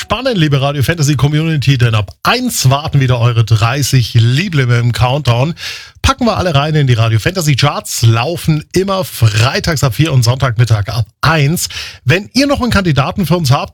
spannend, liebe Radio Fantasy Community, denn ab 1 warten wieder eure 30 Lieblinge im Countdown. Packen wir alle rein in die Radio Fantasy Charts, laufen immer freitags ab 4 und Sonntagmittag ab 1. Wenn ihr noch einen Kandidaten für uns habt,